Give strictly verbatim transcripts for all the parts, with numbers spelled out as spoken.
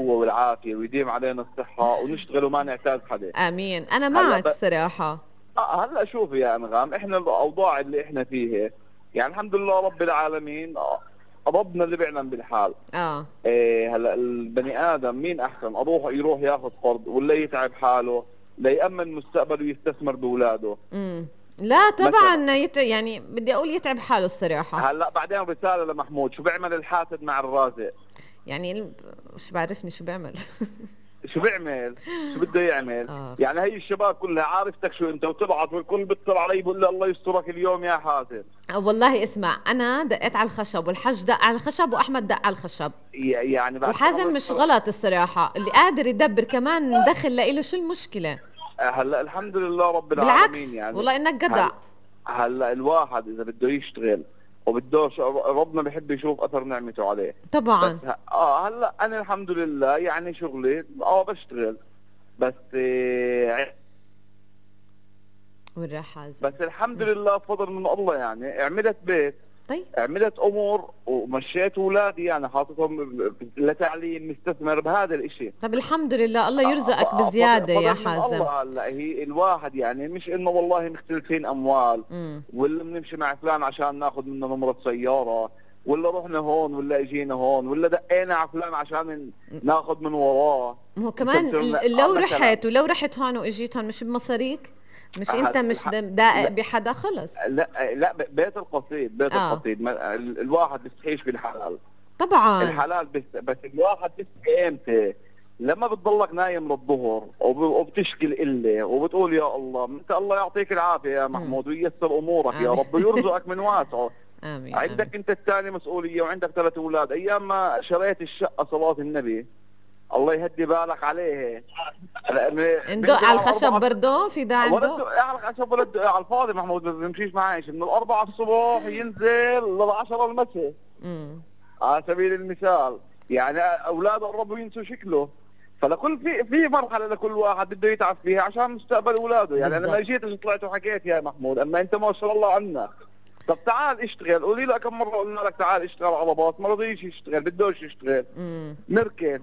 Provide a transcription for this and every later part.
القوة والعافية ويديم علينا الصحة ونشتغل وما نعتاز حدا. امين، انا هلا معك صراحة. آه هلا شوفي يا انغام، احنا الاوضاع اللي احنا فيها يعني الحمد لله رب العالمين، آه، ربنا اللي بيعلم بالحال. اه إيه هلا البني ادم مين احسن اروح يروح ياخذ قرض ولا يتعب حاله ليأمن مستقبله ويستثمر باولاده؟ امم لا مثلا طبعا يت... يعني بدي اقول يتعب حاله الصراحة. هلا بعدين رساله لمحمود، شو بيعمل الحاسد مع الرازق؟ يعني ال- شو بعرفني شو بعمل. شو بيعمل؟ شو بده يعمل؟ اخ يعني هي الشباب كلها عارفتك شو انت وطلعت والكل بيطلع علي بقول لي الله يسترك اليوم يا حازم. آه، والله اسمع، انا دقيت على الخشب والحج دق على الخشب واحمد دق على الخشب. ي- يعني بعد شهر وحازم مش غلط الصراحة، اللي قادر يدبر كمان دخل لإله شو المشكلة؟ هلا الحمد لله رب العالمين بالعكس يعني. والله انك جدع. هل هلا الواحد اذا بده يشتغل وبده ش- ربنا بيحب يشوف اثر نعمته عليه. بس طبعا. ه- اه هلا انا الحمد لله يعني شغلي اه بشتغل، بس آه وين راح حازم؟ بس الحمد لله بفضل من الله يعني عملت بيت، طيب عملت امور ومشيت اولادي يعني حاططهم لتعليم، مستثمر بهذا الاشي. طب الحمد لله، الله آه، يرزقك ف- فضل بزيادة يا فضل من حازم. الله. هلا هي الواحد يعني مش انه والله مختلفين اموال امم ولا بنمشي مع فلان عشان ناخذ منه نمرة سيارة، ولا رحنا هون ولا اجينا هون ولا دقينا على فلان عشان ناخذ من وراه. ما هو كمان مسلسل- ال- آه، لو مثلا رحت ولو رحت هون واجيت هون مش بمصاريك، مش انت هل- مش الح- د- دائق لا بحدا خلص. لا لا بيت القصيد، بيت اه القصيد ما- ال- الواحد بيستحيش بالحلال. طبعا. الحلال بس, بس الواحد بيستحي امتى؟ لما بتضلك نايم للظهر وب- وبتشكي القله وبتقول يا الله، انت الله يعطيك العافيه يا مم. محمود وييسر امورك يا امين. رب ويرزقك من واسعه. امين امين. عندك انت الثاني مسؤوليه وعندك ثلاث اولاد. ايام ما شريت الشقه صلاه النبي الله يهدي بالك عليه، لأن ندق بنزل على على الخشب الاربعه برضه في داعي ولا ندق. تدق على الخشب ولا تدق على الفاضي. محمود ما بيمشيش معي شيء من الاربعه الصبح ينزل للعشرة المساء امم على سبيل المثال. يعني اولاد قربوا ينسوا شكله، فلكل في في مرحله لكل واحد بده يتعب فيها عشان مستقبل اولاده. يعني انا ما بالضبط. جيتش طلعت وحكيت يا محمود، اما انت ما شاء الله عنك. طب تعال اشتغل، قولي له كم مره قلنا لك تعال اشتغل على باص، ما رضيش يشتغل، بدوش يشتغل. امم نركن.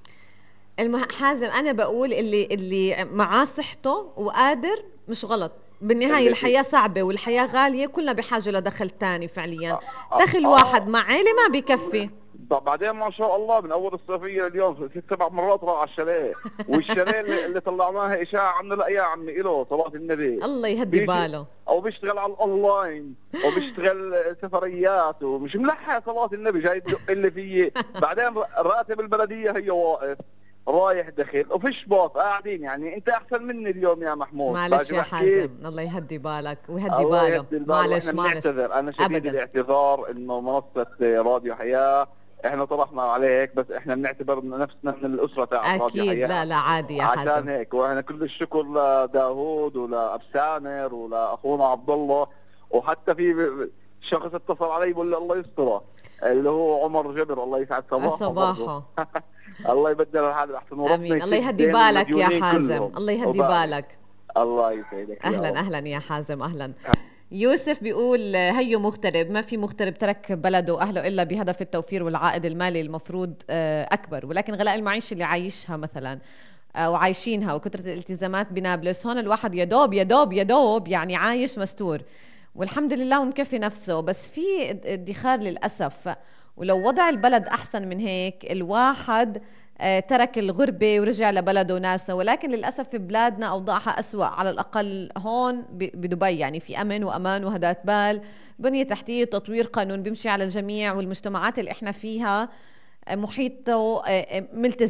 المه... حازم انا بقول اللي اللي معاه صحته وقادر مش غلط. بالنهاية اللي في الحياة صعبة والحياة غالية، كلنا بحاجة لدخل تاني فعليا. اه, آه, دخل واحد آه. مع عيلة ما بيكفي. طب بعدين ما شاء الله من اول الصيفيه اليوم ست سبع مرات راح على الشاليه، والشاليه اللي, اللي طلعناها اشاعه عنه لا يا عمي له صلاه النبي. الله يهدي بيجي باله. او بيشتغل على الاونلاين او بيشتغل سفريات ومش ملحق صلاه النبي، جاي يدق اللي فيه. بعدين راتب البلديه هي واقف رايح دخل وفيش باص قاعدين. يعني انت احسن مني اليوم يا محمود. معلش باجي يا بحكي حازم، الله يهدي بالك ويهدي الله باله. يهدي البال. معلش واحنا معلش بنعتذر، انا شديد ابدا. الاعتذار انه منصه راديو حياه احنا طرحنا عليك، بس احنا بنعتبر نفسنا من الاسره تاعت راديو اكيد حياه. لا لا عادي يا عشان حازم. هيك واحنا كل الشكر لداوود ولابسانر ولاخونا عبد الله، وحتى في شخص اتصل علي بيقول لي الله يستره اللي هو عمر جبر، الله يسعد صباحه. صباحه. الله يبدل الحال احسن وربنا امين. الله يسد يهدي دين بالك يا المديونين حازم، كلهم. الله يهدي وبارك. بالك. الله يسعدك يا اهلا رب. اهلا يا حازم اهلا. يوسف بيقول هيو مغترب، ما في مغترب ترك بلده واهله الا بهدف التوفير والعائد المالي المفروض آه، اكبر، ولكن غلاء المعيشه اللي عايشها مثلا آه، وعايشينها وكثره الالتزامات بنابلس، هون الواحد يا دوب يا دوب يا دوب يعني عايش مستور والحمد لله ومكفي نفسه، بس في ادخار للاسف. ولو وضع البلد احسن من هيك الواحد آه، ترك الغربة ورجع لبلده وناسه، ولكن للأسف في بلادنا أوضاعها أسوأ. على الأقل هون ب- بدبي يعني في أمن وأمان وهدات بال، بنية تحتية، تطوير قانون بيمشي على الجميع، والمجتمعات اللي إحنا فيها آه، محيطه آه، آه، ملتزم